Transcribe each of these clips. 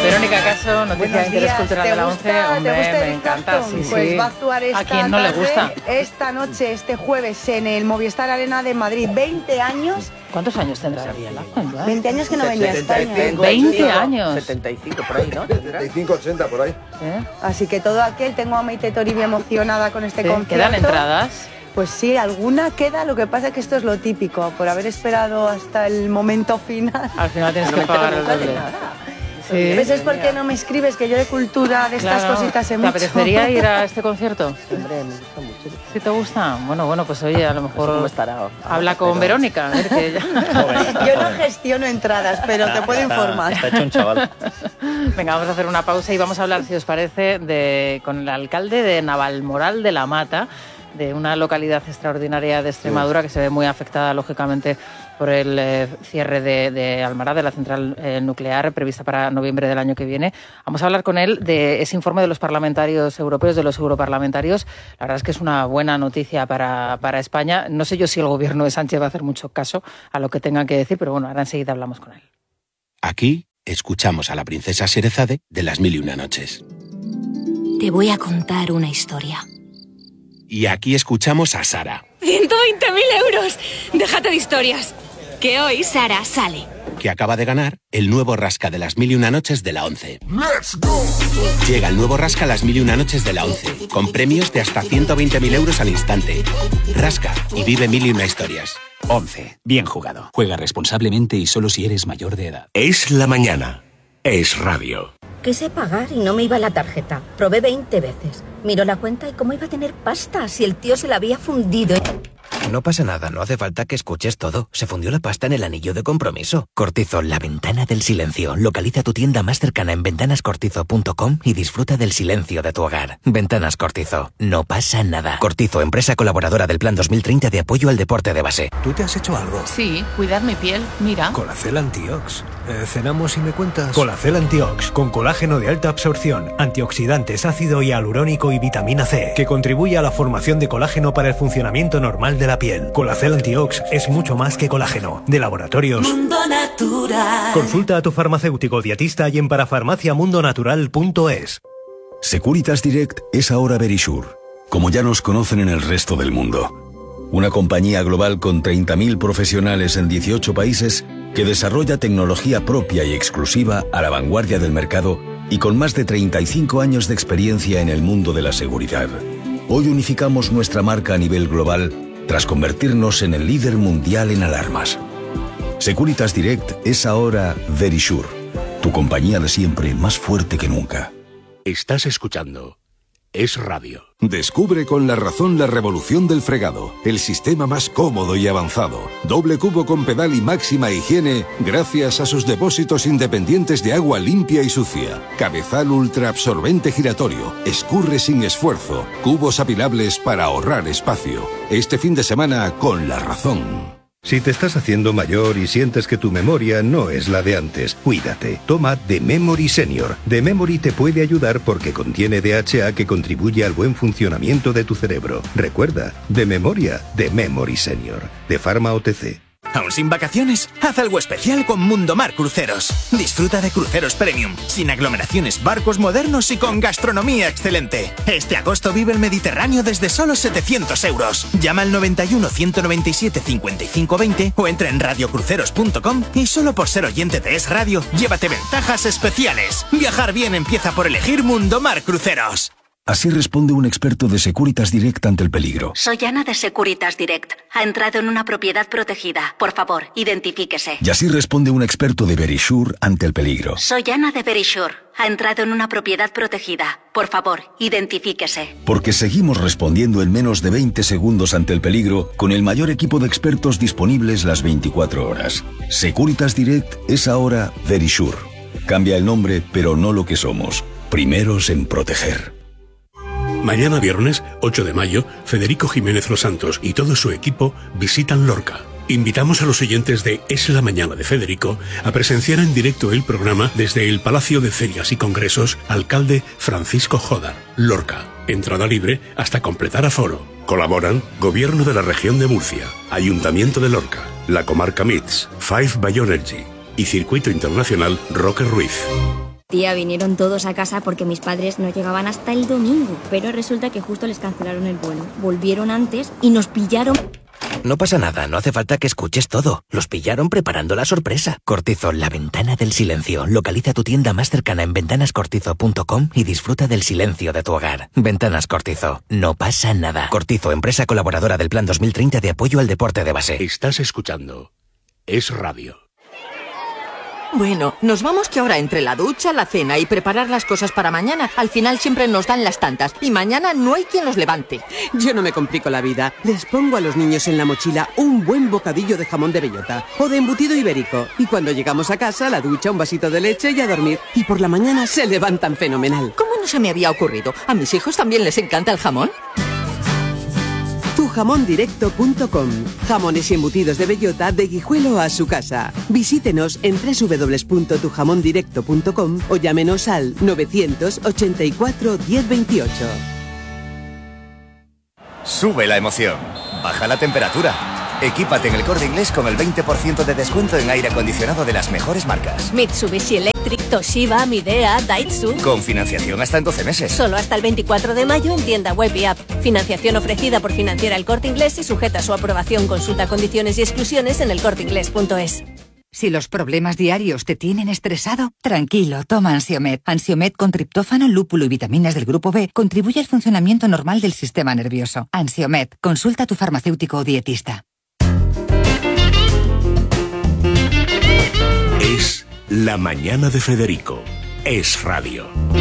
Verónica Caso, noticia de interés cultural de la 11. Hombre, me encanta. Sí, pues sí. va a actuar esta ¿A quién no le gusta? Esta noche, este jueves, en el Movistar Arena de Madrid. 20 años. ¿Cuántos años tendrá Gabriela? 20 años que no venía a España. 20 años. 75 por ahí, ¿no? 75, 80 por ahí. Así que todo aquel, tengo a Maite Toribia emocionada con este concierto. ¿Quedan entradas? Pues sí, alguna queda, lo que pasa es que esto es lo típico, por haber esperado hasta el momento final. Al final tienes que pagar el doble. Sí. ¿Ves? Es porque no me escribes, que yo de cultura, de estas cositas sé mucho. ¿Te apetecería ir a este concierto? Hombre, me gusta mucho. ¿Sí te gusta? Bueno, pues oye, a lo mejor No estará. habla con Verónica. A ver que ella... Yo no gestiono entradas, pero te puedo informar. Está hecho un chaval. Venga, vamos a hacer una pausa y vamos a hablar, si os parece, con el alcalde de Navalmoral de la Mata, de una localidad extraordinaria de Extremadura que se ve muy afectada, lógicamente, por el cierre de Almará, de la central nuclear prevista para noviembre del año que viene. Vamos a hablar con él de ese informe de los parlamentarios europeos, de los europarlamentarios. La verdad es que es una buena noticia para España. No sé yo si el gobierno de Sánchez va a hacer mucho caso a lo que tengan que decir, pero bueno, ahora enseguida hablamos con él. Aquí escuchamos a la princesa Sherezade de Las Mil y Una Noches. Te voy a contar una historia. Y aquí escuchamos a Sara, 120.000 euros. Déjate de historias. Que hoy Sara sale. que acaba de ganar el nuevo Rasca de Las Mil y Una Noches de la 11. Llega el nuevo Rasca Las Mil y Una Noches de la 11, con premios de hasta 120.000 euros al instante. Rasca y vive mil y una historias. 11. Bien jugado. Juega responsablemente y solo si eres mayor de edad. Es la mañana. Es radio. Quise pagar y no me iba la tarjeta. Probé 20 veces. Miró la cuenta y cómo iba a tener pasta si el tío se la había fundido. No pasa nada, no hace falta que escuches todo. Se fundió la pasta en el anillo de compromiso. Cortizo, la ventana del silencio. Localiza tu tienda más cercana en ventanascortizo.com y disfruta del silencio de tu hogar. Ventanas Cortizo. No pasa nada. Cortizo, empresa colaboradora del Plan 2030 de apoyo al deporte de base. ¿Tú te has hecho algo? Sí, cuidar mi piel. Mira. Colacel Antiox. ¿Cenamos y me cuentas? Colacel Antiox, con colágeno de alta absorción, antioxidantes, ácido hialurónico y vitamina C, que contribuye a la formación de colágeno para el funcionamiento normal de la piel. Colacel Antiox es mucho más que colágeno. De Laboratorios Mundo Natural. Consulta a tu farmacéutico dietista y en parafarmaciamundonatural.es. Securitas Direct es ahora Verisure, como ya nos conocen en el resto del mundo. Una compañía global con 30.000 profesionales en 18 países que desarrolla tecnología propia y exclusiva a la vanguardia del mercado y con más de 35 años de experiencia en el mundo de la seguridad. Hoy unificamos nuestra marca a nivel global tras convertirnos en el líder mundial en alarmas. Securitas Direct es ahora Verisure, tu compañía de siempre más fuerte que nunca. Estás escuchando Es Radio. Descubre con La Razón la revolución del fregado, el sistema más cómodo y avanzado. Doble cubo con pedal y máxima higiene gracias a sus depósitos independientes de agua limpia y sucia. Cabezal ultra absorbente giratorio, escurre sin esfuerzo, cubos apilables para ahorrar espacio. Este fin de semana con La Razón. Si te estás haciendo mayor y sientes que tu memoria no es la de antes, cuídate. Toma The Memory Senior. The Memory te puede ayudar porque contiene DHA que contribuye al buen funcionamiento de tu cerebro. Recuerda, de memoria, The Memory Senior. De Pharma OTC. ¿Aún sin vacaciones? Haz algo especial con Mundomar Cruceros. Disfruta de cruceros premium, sin aglomeraciones, barcos modernos y con gastronomía excelente. Este agosto vive el Mediterráneo desde solo 700 euros. Llama al 91 197 55 20 o entra en radiocruceros.com y solo por ser oyente de Es Radio, llévate ventajas especiales. Viajar bien empieza por elegir Mundomar Cruceros. Así responde un experto de Securitas Direct ante el peligro. Soy Ana de Securitas Direct. Ha entrado en una propiedad protegida. Por favor, identifíquese. Y así responde un experto de Verisure ante el peligro. Soy Ana de Verisure. Ha entrado en una propiedad protegida. Por favor, identifíquese. Porque seguimos respondiendo en menos de 20 segundos ante el peligro con el mayor equipo de expertos disponibles las 24 horas. Securitas Direct es ahora Verisure. Cambia el nombre, pero no lo que somos. Primeros en proteger. Mañana viernes, 8 de mayo, Federico Jiménez Los Santos y todo su equipo visitan Lorca. Invitamos a los oyentes de Es la Mañana de Federico a presenciar en directo el programa desde el Palacio de Ferias y Congresos Alcalde Francisco Jodar, Lorca. Entrada libre hasta completar aforo. Colaboran Gobierno de la Región de Murcia, Ayuntamiento de Lorca, la Comarca MITS, Five Bioenergy y Circuito Internacional Roque Ruiz. Tía, vinieron todos a casa porque mis padres no llegaban hasta el domingo, pero resulta que justo les cancelaron el vuelo. Volvieron antes y nos pillaron... No pasa nada, no hace falta que escuches todo. Los pillaron preparando la sorpresa. Cortizo, la ventana del silencio. Localiza tu tienda más cercana en ventanascortizo.com y disfruta del silencio de tu hogar. Ventanas Cortizo, no pasa nada. Cortizo, empresa colaboradora del Plan 2030 de apoyo al deporte de base. Estás escuchando Es Radio. Bueno, nos vamos que ahora entre la ducha, la cena y preparar las cosas para mañana, al final siempre nos dan las tantas y mañana no hay quien los levante. Yo no me complico la vida. Les pongo a los niños en la mochila un buen bocadillo de jamón de bellota o de embutido ibérico. Y cuando llegamos a casa, la ducha, un vasito de leche y a dormir. Y por la mañana se levantan fenomenal. ¿Cómo no se me había ocurrido? ¿A mis hijos también les encanta el jamón? Tujamondirecto.com. Jamones y embutidos de bellota de Guijuelo a su casa. Visítenos en www.tujamondirecto.com o llámenos al 984 1028. Sube la emoción, baja la temperatura. Equípate en El Corte Inglés con el 20% de descuento en aire acondicionado de las mejores marcas. Mitsubishi Electric, Toshiba, Midea, Daihatsu. Con financiación hasta en 12 meses. Solo hasta el 24 de mayo en tienda web y app. Financiación ofrecida por Financiera El Corte Inglés y sujeta a su aprobación. Consulta condiciones y exclusiones en elcorteinglés.es. Si los problemas diarios te tienen estresado, tranquilo, toma Ansiomed. Ansiomed con triptófano, lúpulo y vitaminas del grupo B contribuye al funcionamiento normal del sistema nervioso. Ansiomed, consulta a tu farmacéutico o dietista. Es La Mañana de Federico. Es Radio.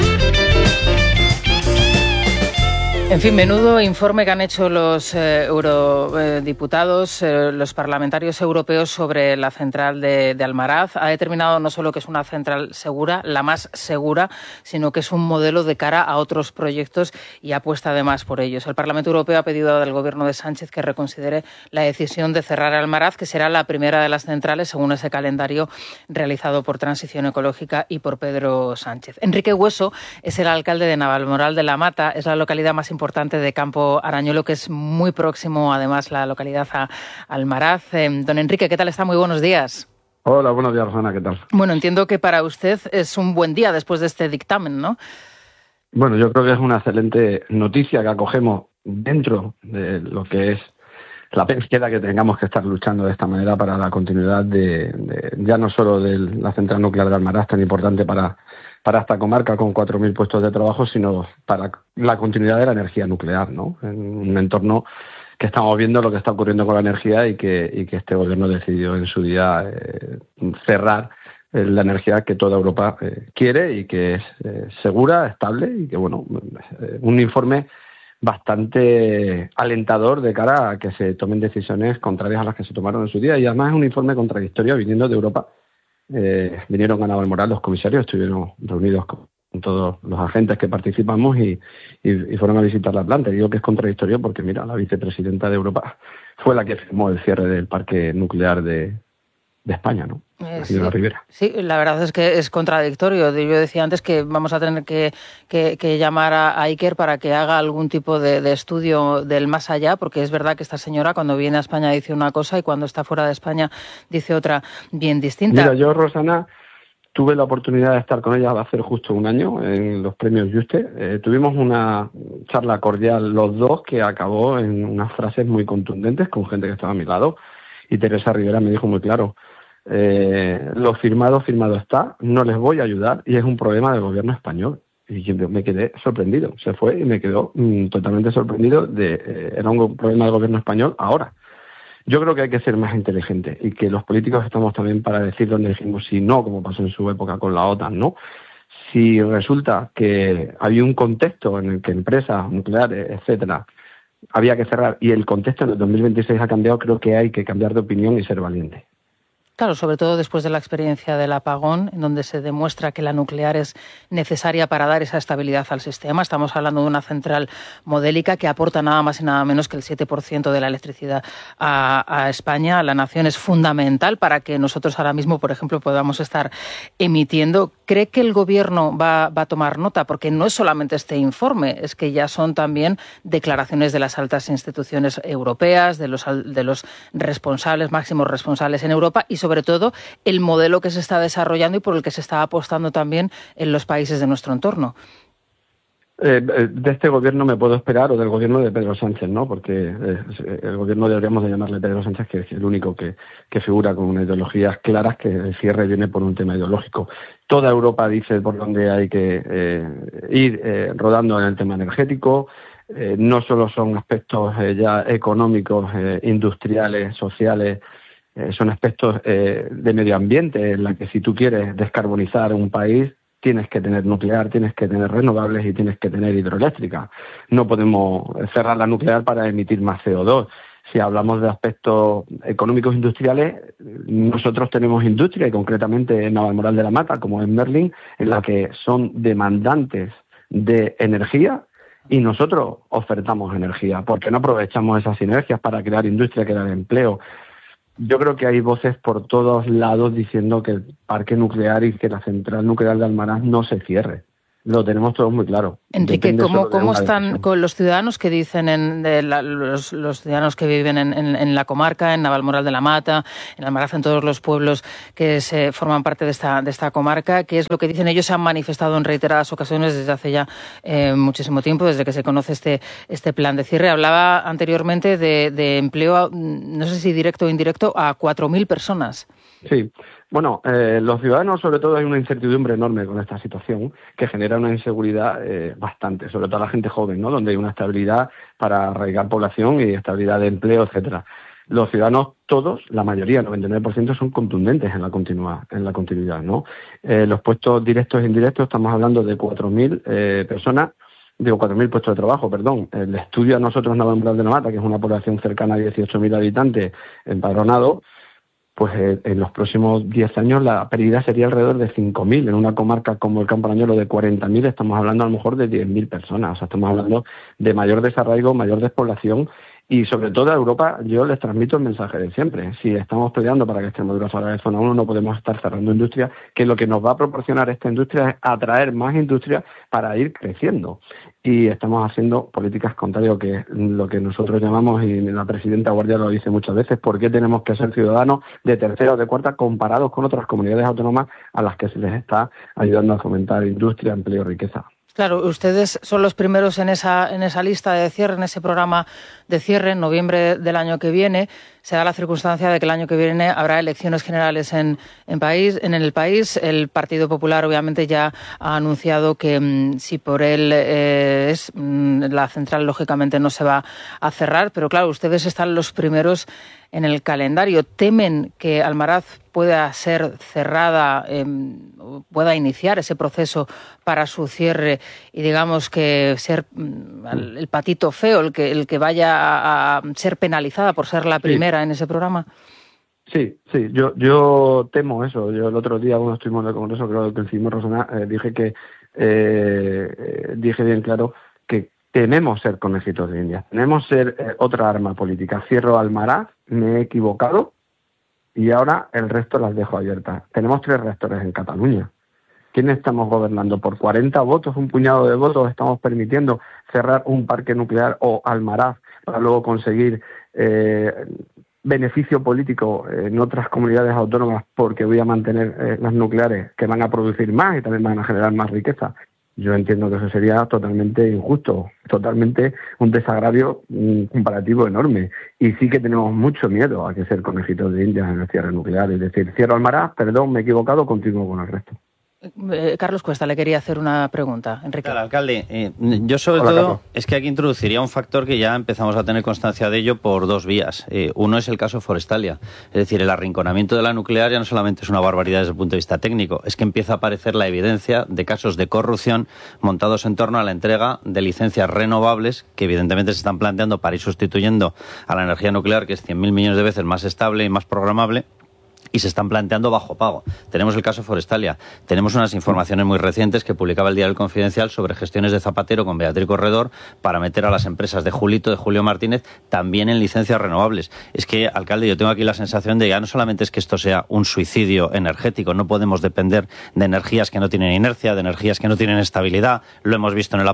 En fin, menudo informe que han hecho los eurodiputados, los parlamentarios europeos sobre la central de Almaraz. Ha determinado no solo que es una central segura, la más segura, sino que es un modelo de cara a otros proyectos y apuesta además por ellos. El Parlamento Europeo ha pedido al gobierno de Sánchez que reconsidere la decisión de cerrar Almaraz, que será la primera de las centrales según ese calendario realizado por Transición Ecológica y por Pedro Sánchez. Enrique Hueso es el alcalde de Navalmoral de la Mata, es la localidad más importante de Campo Arañuelo, que es muy próximo, además, la localidad a Almaraz. Don Enrique, ¿qué tal está? Muy buenos días. Hola, buenos días, Rosana, ¿qué tal? Bueno, entiendo que para usted es un buen día después de este dictamen, ¿no? Bueno, yo creo que es una excelente noticia que acogemos dentro de lo que es la pena queda que tengamos que estar luchando de esta manera para la continuidad de ya no solo de la central nuclear de Almaraz, tan importante para esta comarca con 4.000 puestos de trabajo, sino para la continuidad de la energía nuclear, ¿no? En un entorno que estamos viendo lo que está ocurriendo con la energía y que este gobierno decidió en su día cerrar la energía que toda Europa quiere y que es segura, estable y que, bueno, un informe bastante alentador de cara a que se tomen decisiones contrarias a las que se tomaron en su día. Y además es un informe contradictorio viniendo de Europa. Vinieron a Navalmoral los comisarios, estuvieron reunidos con todos los agentes que participamos y fueron a visitar la planta. Y digo que es contradictorio porque, mira, la vicepresidenta de Europa fue la que firmó el cierre del parque nuclear de España, ¿no? Sí, la verdad es que es contradictorio. Yo decía antes que vamos a tener que llamar a Iker para que haga algún tipo de estudio del más allá, porque es verdad que esta señora cuando viene a España dice una cosa y cuando está fuera de España dice otra bien distinta. Mira, yo, Rosana, tuve la oportunidad de estar con ella hace justo un año en los premios Juste. Tuvimos una charla cordial los dos que acabó en unas frases muy contundentes con gente que estaba a mi lado y Teresa Rivera me dijo muy claro: lo firmado está, no les voy a ayudar y es un problema del gobierno español. Y yo me quedé sorprendido, se fue y me quedó totalmente sorprendido era un problema del gobierno español ahora. Yo creo que hay que ser más inteligente y que los políticos estamos también para decir dónde dijimos sí, no, como pasó en su época con la OTAN, ¿no? Si resulta que había un contexto en el que empresas nucleares, etcétera, había que cerrar y el contexto en el 2026 ha cambiado, creo que hay que cambiar de opinión y ser valiente. Claro, sobre todo después de la experiencia del apagón, en donde se demuestra que la nuclear es necesaria para dar esa estabilidad al sistema. Estamos hablando de una central modélica que aporta nada más y nada menos que el 7% de la electricidad a España. La nación es fundamental para que nosotros ahora mismo, por ejemplo, podamos estar emitiendo. ¿Cree que el Gobierno va a tomar nota? Porque no es solamente este informe, es que ya son también declaraciones de las altas instituciones europeas, de los responsables, máximos responsables en Europa y sobre todo el modelo que se está desarrollando y por el que se está apostando también en los países de nuestro entorno. De este gobierno me puedo esperar, o del gobierno de Pedro Sánchez, ¿no? Porque el gobierno deberíamos de llamarle Pedro Sánchez, que es el único que figura con unas ideologías claras, que el cierre viene por un tema ideológico. Toda Europa dice por dónde hay que ir rodando en el tema energético. No solo son aspectos ya económicos, industriales, sociales, son aspectos de medio ambiente, en la que si tú quieres descarbonizar un país, tienes que tener nuclear, tienes que tener renovables y tienes que tener hidroeléctrica. No podemos cerrar la nuclear para emitir más CO2. Si hablamos de aspectos económicos industriales, nosotros tenemos industria, y concretamente en Navalmoral de la Mata, como en Merlín, en la que son demandantes de energía, y nosotros ofertamos energía, porque no aprovechamos esas sinergias para crear industria, crear empleo. Yo creo que hay voces por todos lados diciendo que el parque nuclear y que la central nuclear de Almaraz no se cierre. Lo tenemos todos muy claro. Enrique, ¿cómo están con los ciudadanos que dicen, los ciudadanos que viven en la comarca, en Navalmoral de la Mata, en Almaraz, en todos los pueblos que se forman parte de esta comarca? ¿Qué es lo que dicen? Ellos se han manifestado en reiteradas ocasiones desde hace ya muchísimo tiempo, desde que se conoce este plan de cierre. Hablaba anteriormente de empleo, no sé si directo o indirecto, a 4.000 personas. Sí. Bueno, los ciudadanos, sobre todo, hay una incertidumbre enorme con esta situación que genera una inseguridad bastante, sobre todo a la gente joven, ¿no? Donde hay una estabilidad para arraigar población y estabilidad de empleo, etcétera. Los ciudadanos, todos, la mayoría, el 99%, son contundentes en la continuidad, ¿no? Los puestos directos e indirectos, estamos hablando de 4.000 personas, 4.000 puestos de trabajo, perdón. El estudio a nosotros en Navalmoral de la Mata, que es una población cercana a 18.000 habitantes empadronados, pues en los próximos 10 años la pérdida sería alrededor de 5.000. En una comarca como el Campo Arañuelo de 40.000 estamos hablando a lo mejor de 10.000 personas. O sea, estamos hablando de mayor desarraigo, mayor despoblación. Y sobre todo a Europa yo les transmito el mensaje de siempre. Si estamos peleando para que Extremadura salga de zona 1, no podemos estar cerrando industria, que lo que nos va a proporcionar esta industria es atraer más industria para ir creciendo. Y estamos haciendo políticas contrarias, que es lo que nosotros llamamos, y la presidenta Guardia lo dice muchas veces, ¿por qué tenemos que ser ciudadanos de tercera o de cuarta comparados con otras comunidades autónomas a las que se les está ayudando a fomentar industria, empleo y riqueza? Claro, ustedes son los primeros en esa lista de cierre, en ese programa de cierre, en noviembre del año que viene. Se da la circunstancia de que el año que viene habrá elecciones generales en el país. El Partido Popular obviamente ya ha anunciado que si por él la central lógicamente no se va a cerrar, pero claro, ustedes están los primeros en el calendario. ¿Temen que Almaraz pueda ser cerrada, pueda iniciar ese proceso para su cierre y digamos que ser el patito feo, el que vaya a ser penalizada por ser la primera en ese programa? Sí, yo temo eso. Yo el otro día, cuando estuvimos en el Congreso, creo que hicimos Rosana, dije bien claro que tememos ser conejitos de India, tememos ser otra arma política. Cierro Almaraz, me he equivocado y ahora el resto las dejo abiertas. Tenemos 3 reactores en Cataluña. ¿Quién estamos gobernando? ¿Por 40 votos, un puñado de votos, estamos permitiendo cerrar un parque nuclear o Almaraz para luego conseguir beneficio político en otras comunidades autónomas porque voy a mantener las nucleares que van a producir más y también van a generar más riqueza? Yo entiendo que eso sería totalmente injusto, totalmente un desagravio comparativo enorme. Y sí que tenemos mucho miedo a que ser conejitos de Indias en el cierre nuclear. Es decir, cierro Almaraz, perdón, me he equivocado, continúo con el resto. Carlos Cuesta le quería hacer una pregunta. Enrique. Claro, alcalde, yo sobre todo Carlos. Es que aquí introduciría un factor que ya empezamos a tener constancia de ello por 2 vías. Uno es el caso Forestalia. Es decir, el arrinconamiento de la nuclear ya no solamente es una barbaridad desde el punto de vista técnico, es que empieza a aparecer la evidencia de casos de corrupción montados en torno a la entrega de licencias renovables que evidentemente se están planteando para ir sustituyendo a la energía nuclear, que es 100.000 millones de veces más estable y más programable, y se están planteando bajo pago. Tenemos el caso Forestalia. Tenemos unas informaciones muy recientes que publicaba el Diario El Confidencial sobre gestiones de Zapatero con Beatriz Corredor para meter a las empresas de Julio Martínez también en licencias renovables. Es que, alcalde, yo tengo aquí la sensación de que ya no solamente es que esto sea un suicidio energético, no podemos depender de energías que no tienen inercia, de energías que no tienen estabilidad. Lo hemos visto en el